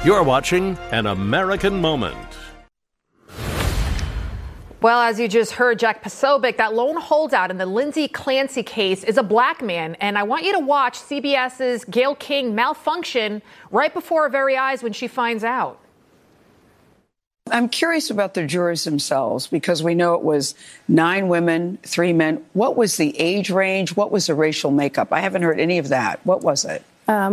You're watching An American Moment. Well, as you just heard, Jack Posobiec, that lone holdout in the Lindsay Clancy case is a black man. And I want you to watch CBS's Gayle King malfunction right before our very eyes when she finds out. I'm curious about the jurors themselves because we know it was 9 women, 3 men. What was the age range? What was the racial makeup? I haven't heard any of that. What was it?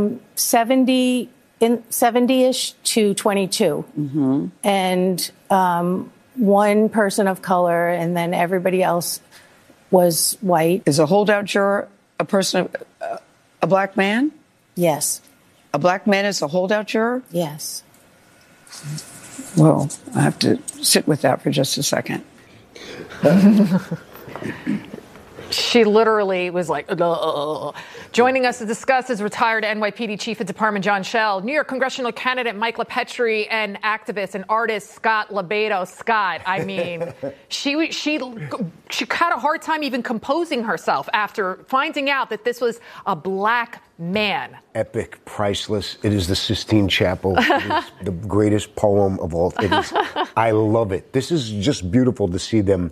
70-ish to 22. Mm-hmm. And one person of color, and then everybody else was white. Is a holdout juror a person, a black man? Yes. A black man is a holdout juror? Yes. Well, I have to sit with that for just a second. She literally was like, ugh. Joining us to discuss is retired NYPD Chief of Department John Schell, New York congressional candidate Mike LaPetri, and activist and artist Scott LoBaido. Scott, I mean, she had a hard time even composing herself after finding out that this was a black man. Epic, priceless. It is the Sistine Chapel. It is the greatest poem of all. It is. I love it. This is just beautiful to see them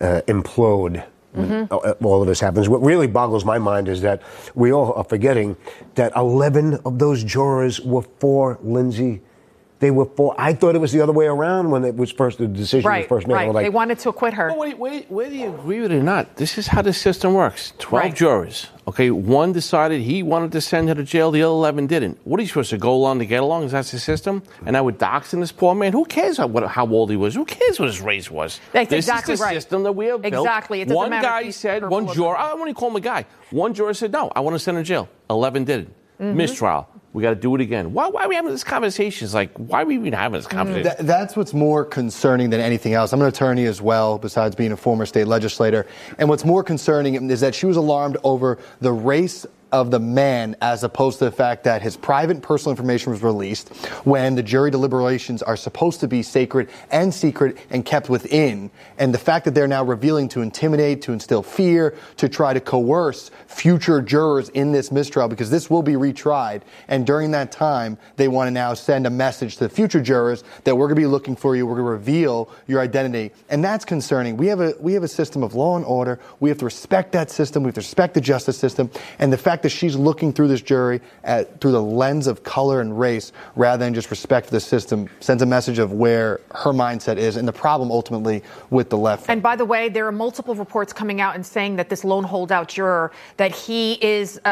implode. Mm-hmm. All of this happens. What really boggles my mind is that we all are forgetting that 11 of those jurors were for Lindsay. They were for. I thought it was the other way around when it was first the decision was first made. Right. Like, they wanted to acquit her. Well, whether you agree with it or not, this is how the system works. 12 jurors. Okay, one decided he wanted to send her to jail. The other 11 didn't. What are you supposed to go along to get along? Is that the system? And now we're doxing this poor man. Who cares how old he was? Who cares what his race was? That's this exactly is the system that we have built. Exactly. It doesn't one matter guy said, one juror, I don't want to call him a guy. One juror said, no, I want to send her to jail. 11 didn't. Mm-hmm. Mistrial. We got to do it again. Why are we having this conversation? It's like, why are we even having this conversation? That's what's more concerning than anything else. I'm an attorney as well, besides being a former state legislator. And what's more concerning is that she was alarmed over the race of the man as opposed to the fact that his private and personal information was released when the jury deliberations are supposed to be sacred and secret and kept within. And the fact that they're now revealing to intimidate, to instill fear, to try to coerce future jurors in this mistrial, because this will be retried. And during that time, they want to now send a message to the future jurors that we're going to be looking for you. We're going to reveal your identity. And that's concerning. We have a system of law and order. We have to respect that system. We have to respect the justice system. And the fact that she's looking through this jury through the lens of color and race rather than just respect for the system sends a message of where her mindset is and the problem ultimately with the left. And by the way, there are multiple reports coming out and saying that this lone holdout juror, that he is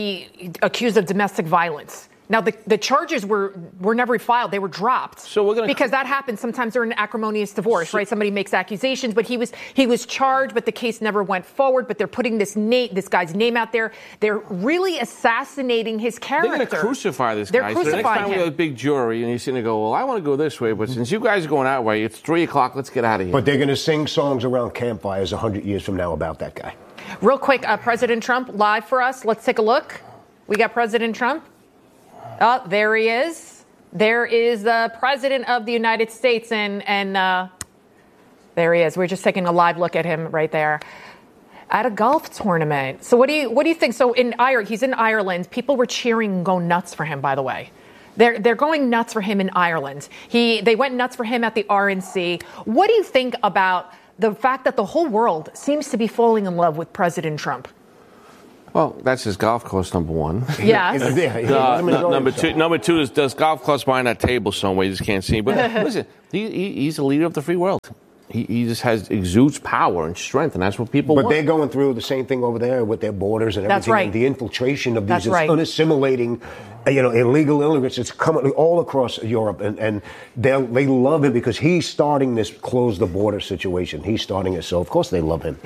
accused of domestic violence. Now, the charges were never filed. They were dropped. So because that happens sometimes during an acrimonious divorce, right? Somebody makes accusations, but he was charged, but the case never went forward. But they're putting this guy's name out there. They're really assassinating his character. They're going to crucify this guy. So the next time we have a big jury and he's going to go, well, I want to go this way, but since you guys are going that way, it's 3 o'clock. Let's get out of here. But they're going to sing songs around campfires 100 years from now about that guy. Real quick, President Trump live for us. Let's take a look. We got President Trump. Oh, there he is. There is the President of the United States, and there he is. We're just taking a live look at him right there at a golf tournament. So what do you think? So he's in Ireland. People were cheering and going nuts for him, by the way. They're going nuts for him in Ireland. They went nuts for him at the RNC. What do you think about the fact that the whole world seems to be falling in love with President Trump? Well, that's his golf course, number one. Yes. Number two is does golf course behind that table somewhere you just can't see. But listen, he's the leader of the free world. He just exudes power and strength, and that's what people want. But they're going through the same thing over there with their borders and everything. That's right. And the infiltration of these unassimilating, illegal immigrants. It's coming all across Europe, and they love him because he's starting this close the border situation. He's starting it, so of course they love him.